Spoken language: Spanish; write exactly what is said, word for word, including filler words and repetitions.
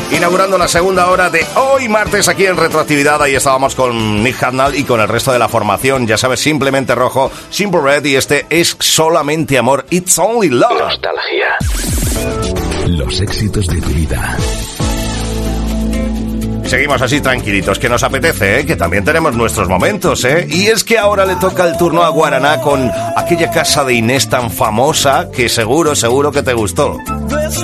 Inaugurando la segunda hora de hoy martes aquí en Retroactividad. Ahí estábamos con Nick Hadnall y con el resto de la formación. Ya sabes, Simplemente Rojo, Simple Red, y este es Solamente Amor, It's Only Love. Nostalgia. Los éxitos de tu vida. Seguimos así tranquilitos, que nos apetece, ¿eh? Que también tenemos nuestros momentos, ¿eh? Y es que ahora le toca el turno a Guaraná con aquella casa de Inés tan famosa que seguro, seguro que te gustó.